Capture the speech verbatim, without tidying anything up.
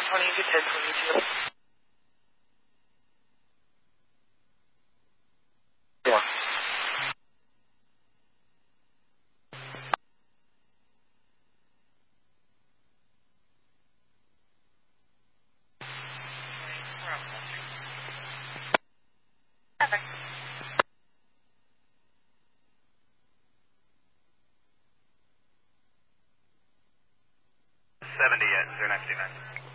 twenty, you said twenty-two. Yeah. Okay. seventy at zero nine two nine.